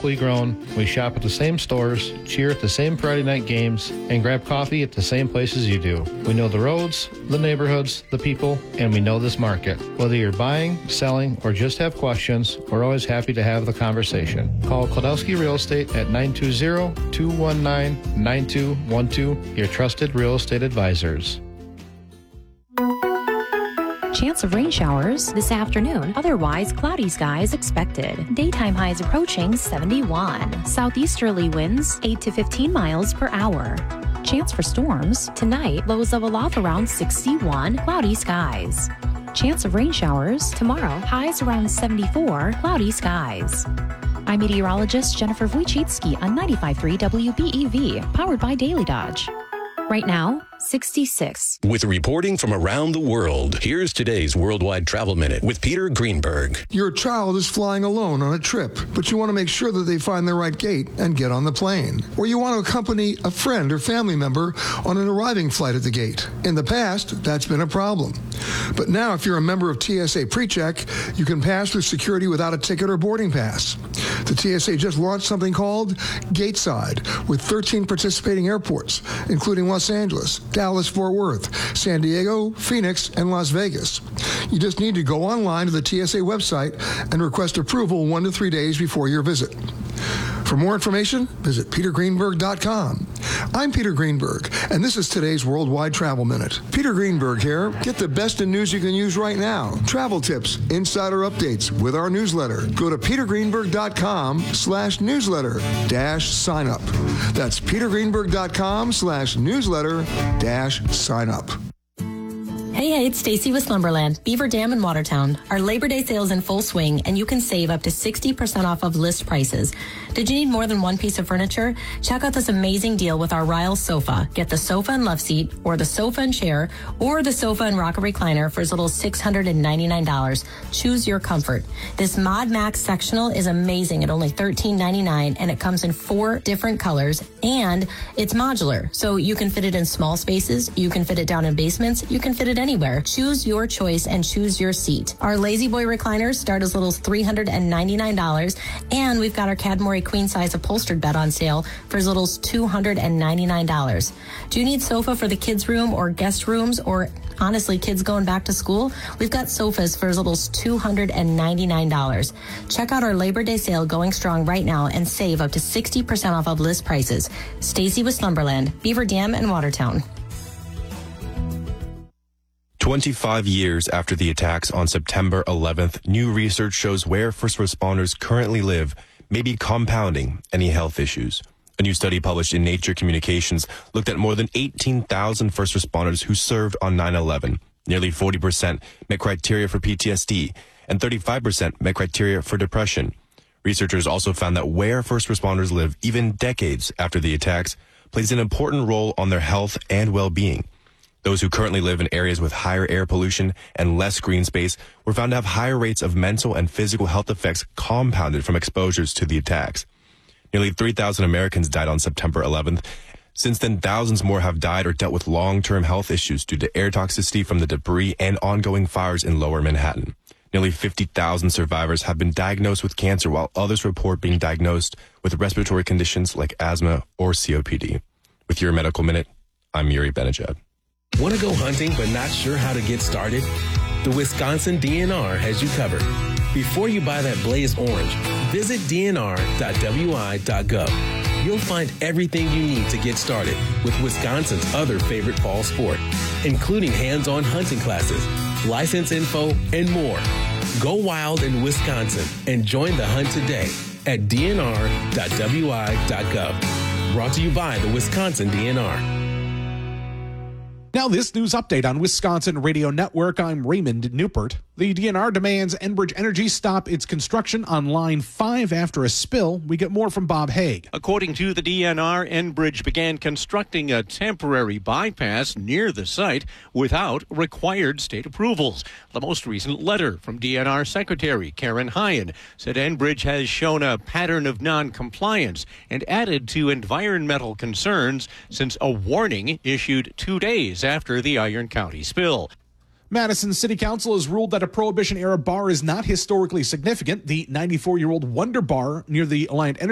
locally grown. We shop at the same stores, cheer at the same Friday night games, and grab coffee at the same places you do. We know the roads, the neighborhoods, the people, and we know this market. Whether you're buying, selling, or just have questions, we're always happy to have the conversation. Call Klodowski Real Estate at 920-219-9212, your trusted real estate advisors. Chance of rain showers this afternoon. Otherwise, cloudy skies expected. Daytime highs approaching 71. Southeasterly winds 8 to 15 miles per hour. Chance for storms. Tonight, lows level off around 61. Cloudy skies. Chance of rain showers. Tomorrow, highs around 74. Cloudy skies. I'm meteorologist Jennifer Wojcicki on 95.3 WBEV, powered by Daily Dodge. Right now, 66. With reporting from around the world, here's today's Worldwide Travel Minute with Peter Greenberg. Your child is flying alone on a trip, but you want to make sure that they find the right gate and get on the plane. Or you want to accompany a friend or family member on an arriving flight at the gate. In the past, that's been a problem. But now, if you're a member of TSA PreCheck, you can pass through security without a ticket or boarding pass. The TSA just launched something called Gateside with 13 participating airports, including Los Angeles, Dallas-Fort Worth, San Diego, Phoenix, and Las Vegas. You just need to go online to the TSA website and request approval 1 to 3 days before your visit. For more information, visit petergreenberg.com. I'm Peter Greenberg, and this is today's Worldwide Travel Minute. Peter Greenberg here. Get the best in news you can use right now. Travel tips, insider updates with our newsletter. Go to petergreenberg.com/newsletter-sign up. That's petergreenberg.com/newsletter-sign up. Hey, it's Stacy with Slumberland, Beaver Dam in Watertown. Our Labor Day sale is in full swing, and you can save up to 60% off of list prices. Did you need more than one piece of furniture? Check out this amazing deal with our Ryle sofa. Get the sofa and love seat, or the sofa and chair, or the sofa and rocker recliner for as little as $699. Choose your comfort. This Mod Max sectional is amazing at only $13.99, and it comes in 4 different colors, and it's modular, so you can fit it in small spaces, you can fit it down in basements, you can fit it anywhere. Choose your choice and choose your seat. Our Lazy Boy recliners start as little as $399, and we've got our Cadmore queen size upholstered bed on sale for as little as $299. Do you need sofa for the kids' room or guest rooms, or honestly kids going back to school? We've got sofas for as little as $299. Check out our Labor Day sale going strong right now and save up to 60% off of list prices. Stacy with Slumberland, Beaver Dam and Watertown. 25 years after the attacks on September 11th, new research shows where first responders currently live may be compounding any health issues. A new study published in Nature Communications looked at more than 18,000 first responders who served on 9/11. Nearly 40% met criteria for PTSD, and 35% met criteria for depression. Researchers also found that where first responders live, even decades after the attacks, plays an important role on their health and well-being. Those who currently live in areas with higher air pollution and less green space were found to have higher rates of mental and physical health effects compounded from exposures to the attacks. Nearly 3,000 Americans died on September 11th. Since then, thousands more have died or dealt with long-term health issues due to air toxicity from the debris and ongoing fires in Lower Manhattan. Nearly 50,000 survivors have been diagnosed with cancer, while others report being diagnosed with respiratory conditions like asthma or COPD. With your Medical Minute, I'm Yuri Benajad. Want to go hunting but not sure how to get started? The Wisconsin DNR has you covered. Before you buy that Blaze Orange, visit dnr.wi.gov. You'll find everything you need to get started with Wisconsin's other favorite fall sport, including hands-on hunting classes, license info, and more. Go wild in Wisconsin and join the hunt today at dnr.wi.gov. Brought to you by the Wisconsin DNR. Now this news update on Wisconsin Radio Network. I'm Raymond Newport. The DNR demands Enbridge Energy stop its construction on Line 5 after a spill. We get more from Bob Haig. According to the DNR, Enbridge began constructing a temporary bypass near the site without required state approvals. The most recent letter from DNR Secretary Karen Hyen said Enbridge has shown a pattern of non-compliance and added to environmental concerns since a warning issued 2 days after the Iron County spill. Madison City Council has ruled that a Prohibition-era bar is not historically significant. The 94-year-old Wonder Bar near the Alliant Energy